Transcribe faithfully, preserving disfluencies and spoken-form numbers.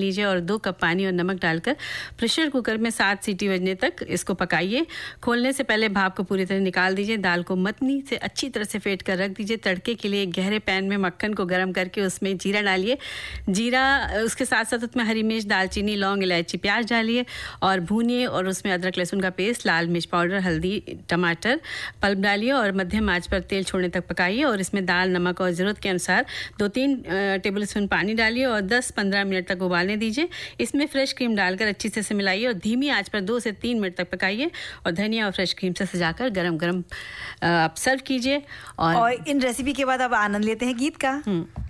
लीजिए और दो कप पानी और नमक डालकर प्रेशर कुकर में सात सीटी बजने तक इसको पकाइए। खोलने से पहले भाप को पूरी तरह निकाल दीजिए। दाल को मतनी से अच्छी तरह से फेंट कर रख दीजिए। तड़के के लिए गहरे पैन में मक्खन को गर्म करके उसमें जीरा डालिए। जीरा उसके साथ साथ उसमें हरी मिर्च, दालचीनी, लौंग, इलायची, प्याज डालिए और भूनिए और उसमें अदरक लहसुन का पेस्ट, लाल मिर्च पाउडर, हल्दी, टमाटर पल्प डालिए और मध्यम आंच पर तेल छोड़ने तक पकाइए और इसमें दाल, नमक और ज़रूरत के अनुसार दो तीन टेबल स्पून पानी डालिए और दस पंद्रह मिनट तक उबालने दीजिए। इसमें फ्रेश क्रीम डालकर अच्छी से मिलाइए और धीमी आंच पर दो से तीन मिनट तक पकाइए और धनिया और फ्रेश क्रीम से सजाकर गरम गरम आप सर्व कीजिए। और, और इन रेसिपी के बाद अब आनंद लेते हैं गीत का।